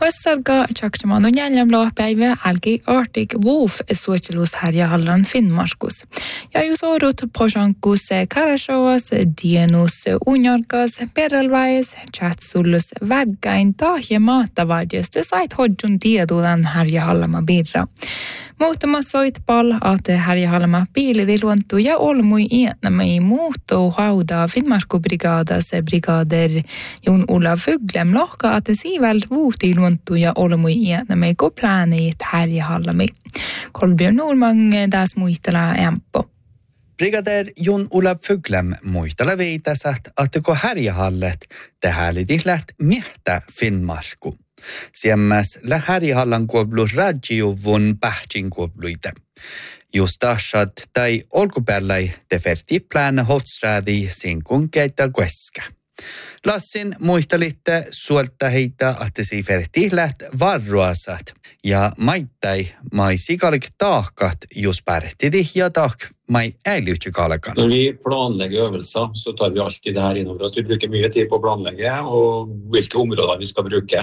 Vassarga Chakramano Nyaljamla päivä algi Arctic Wolf suojelus Härjähallan Finnmarkus. Ja jusorut pojankus Karashovas, Dienus Unjarkas, Perelvais, Chatsullus Värgain tahje maatavardjeste sait hodjun tiedulan Härjähallama birra. Muutama soit pal att Härjähallama piiliviluontu ja olmui iätnämei muuttuu hauda Finnmarku-brigadas brigader Jon Olav Fuglem lohka att siiväl vuuti luontu ja olmui iätnämei ko pläneit Härjähallami. Kolbjörn Norman taas muistella ämppo. Brigader Jon Olav Fuglem muistella viitasat, että ko Härjähallet tehäliti läht miehtä Finnmarku. Siemmäs lä Härjähallan kuoblu radjuvun pähtin kuobluita. Just asat tai olkupäällai te ferti plänä hotstradi sinkun keitä kueska. Lassin muistelitte suolta heitä, että si ferti läht varruasat ja maittai mai sikalik taakkat just pärhtidi ja taak mai äilytsikalekan. Når vi planlegger øvelser, så tar vi alltid det her innover oss. Vi bruker mye tid på å planlegge og hvilke områder vi skal bruke.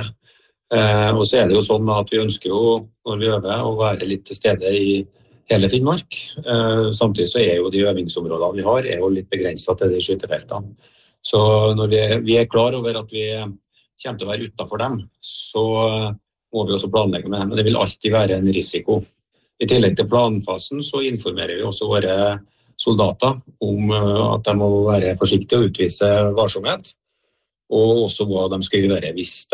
Og så det jo sånn at vi ønsker jo, når vi øver, å være litt til stede i hele Finnmark. Samtidig så jo de øvingsområdene vi har jo litt begrenset til de skytefeltene. Så når vi klar over at vi kommer til å være utenfor dem, så må vi også planlegge med dem. Men det vil alltid være en risiko. I tillegg til planfasen så informerer vi også våre soldater om at de må være forsiktige og utvise varsomhet. Og også hva de skal gjøre hvis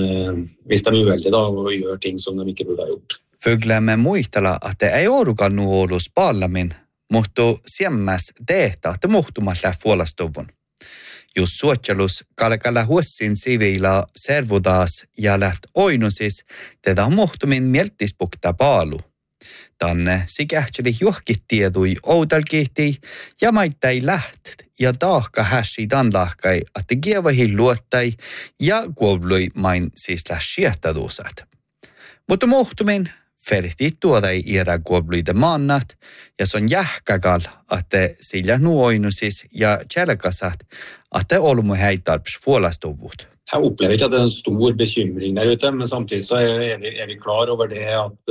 de uheldige da, og gjør ting som de ikke burde ha gjort. Fuglemme muistella, että ei orukaan nuolus pallamin, mutta siemmäs teetä, että muhtumat läht vuolastuvun. Just suotjelus kalkalla huossin siviila servudaas ja läht oinusis, tätä muhtumin mieltispukta paalu. Tänne sikähtseli juhkit tiedui outalkihti ja maittai läht ja taakka häsi tanlahkai, että kievahin luottai ja kuoblui main siis lähsiehtaduusat. Mutta muhtumin ferti tuodai iärä kuobluita maannat ja se on jähkäkal, että sillä nuoinusis ja tjälkasat, että olmu heitarps vuolastuvut. Jeg opplever ikke at det en stor bekymring der ute, men samtidig så vi klar over det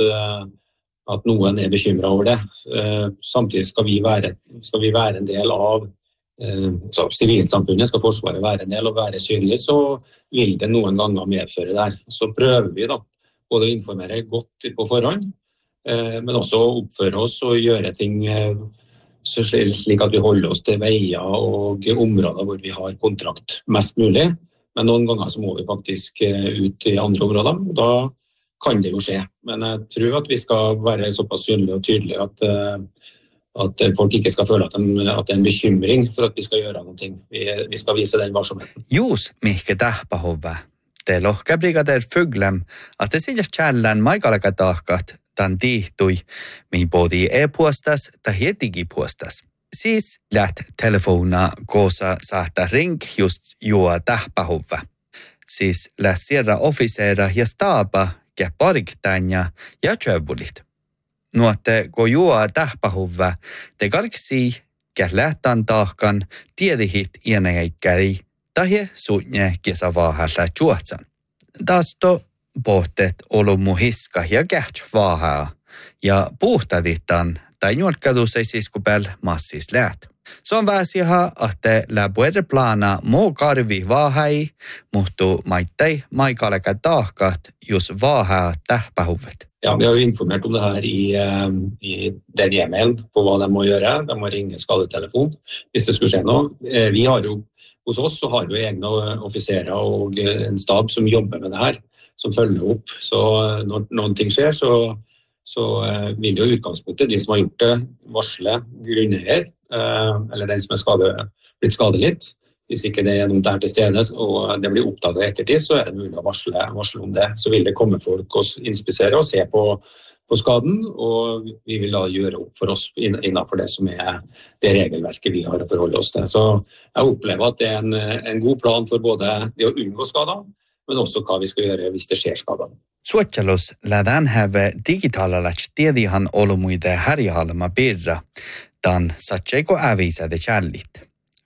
at noen bekymret over det. Samtidig skal vi være en del av sivilsamfunnet, skal Forsvaret være en del og være synlig, så vil det noen ganger medføre der. Så prøver vi da både å informere godt på forhånd, men også oppføre oss og gjøre ting slik at vi holder oss til veier og områder hvor vi har kontrakt mest mulig. Men noen ganger så må vi faktisk ut i andre områder, og da kan det jo skje. Men jeg tror at vi skal være såpass synlige og tydelige at folk ikke skal føle at det en bekymring for at vi skal gjøre noe. Vi skal vise den varsomheten. Juus, mihke tähpähova. Te lohka brigader Fuglem, että sillä tjällän maikalaka tahkat tan tihtui, mihin podi e-puostas tai digipuostas. Siis läht telefona koosa saattaa ring just juo tähpähova. Siis läht sierra officeera ja staaba ja pariktaanja ja tjöbulit. Nuotte ko juo tähpähova, te kalksi ja lähtän tahkan tiedihit iänäikkäri tai suunne kesävaahalla juotsan. Tästä pohtet olomu hiska ja kähtsvaahaa ja puhtaditan tai nuolkadus ei siskupel massis läht. Se on väsiä, että läpuere plana muu karvi vaahai, mutta maittai maikaleka tahkat jos vaahaa tähpähuvet. Ja, vi har jo informert om det her i den e-mailen på hva de må gjøre. De må ringe skadetelefon hvis det skulle skje noe. Vi har jo hos oss så har vi egne offiserer og en stab som jobber med det her, som følger opp. Så når noen ting skjer, så vil jo utgangspunktet de som har gjort det, varsle grunneier, eller den som blitt skadelitt. Hvis ikke det noen der til stede, og det blir oppdaget ettertid, så det mulig å varsle om det. Så vil det komme folk og inspisere og se på skaden, og vi vil da gjøre opp for oss innenfor det som det regelverket vi har å forholde oss til. Så jeg opplever at det en god plan for både det å unngå skader, men også hva vi skal gjøre hvis det skjer skader. Suotjelus lähdään häve digitaalalac tiedihan olumuide Härjähalma birra, dan satseiko ävisade källit.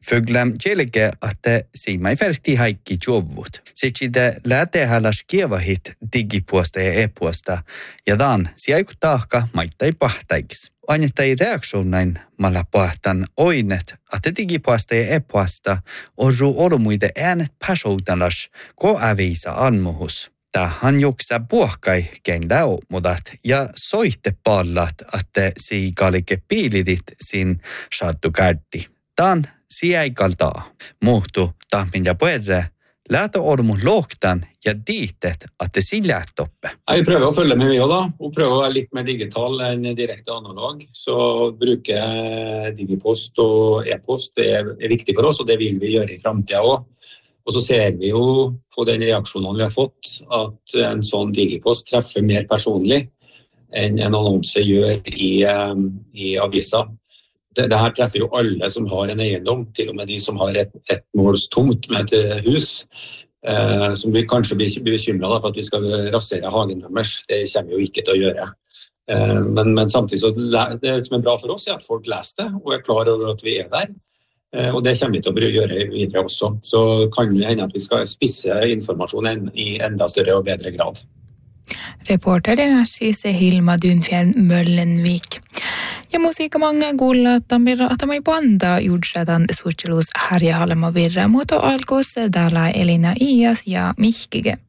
Fyglem kielike, että siima ei verti haikki jovut. Siksi te lähtehäläs kievahit digipuosta ja e-puosta, ja tämän siaiku tahka maittai pahtaiksi. Ainettai reaktionnain malla pahtan oinet, että digipuosta ja e-puosta orru olmuide äänet pasoudanas, ko äviisa anmuhus. Tähän joksa puhkai kengdä mudat ja soitte pallat, että siikalike piilidit sin saattu kärti. Tämän siäikaltaa muuttu tahmin ja puerre, lähtö ormun lohtan ja diitet, että sillä toppe. Jeg prøver å følge med da, og prøver å være litt mer digital enn direkte analog. Så bruke digipost og e-post, det er viktig for oss, og det vil vi gjøre i fremtiden også. Og så ser vi jo på den reaksjonen vi har fått, at en sånn digipost treffer mer personlig enn en annonse gjør i aviser. Det her treffer jo alle som har en eiendom, til og med de som har et måls tomt med et hus, som vi kanskje blir bekymret for at vi skal rasere hagen deres. Det kommer jo ikke til å gjøre. Men samtidig så det som er bra for oss er at folk leser det, og er klar over at vi er der. Og det kommer vi til å gjøre videre også. Så kan det hende at vi skal spisse informasjonen i enda større og bedre grad. Reporteren siis Hilma Dynfjell Möllenvik. Ja musiikkamangan kuulla, että me panda juursadan suutselus Harja Halema virra, mutta alkossa täällä Elina Ias ja Mihkike.